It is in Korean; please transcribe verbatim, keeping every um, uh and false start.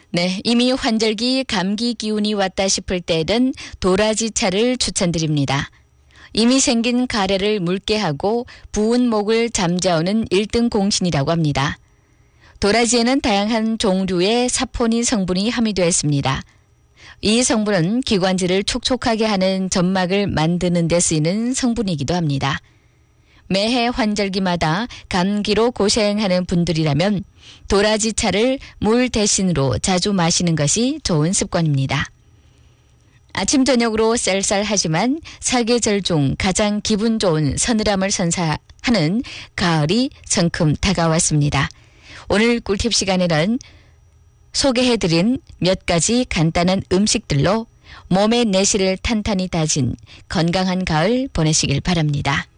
네, 이미 환절기 감기 기운이 왔다 싶을 때는 도라지차를 추천드립니다. 이미 생긴 가래를 묽게 하고 부은 목을 잠재우는 일 등 공신이라고 합니다. 도라지에는 다양한 종류의 사포닌 성분이 함유되어 있습니다. 이 성분은 기관지를 촉촉하게 하는 점막을 만드는 데 쓰이는 성분이기도 합니다. 매해 환절기마다 감기로 고생하는 분들이라면 도라지차를 물 대신으로 자주 마시는 것이 좋은 습관입니다. 아침 저녁으로 쌀쌀하지만 사계절 중 가장 기분 좋은 서늘함을 선사하는 가을이 성큼 다가왔습니다. 오늘 꿀팁 시간에는 소개해드린 몇 가지 간단한 음식들로 몸의 내실을 탄탄히 다진 건강한 가을 보내시길 바랍니다.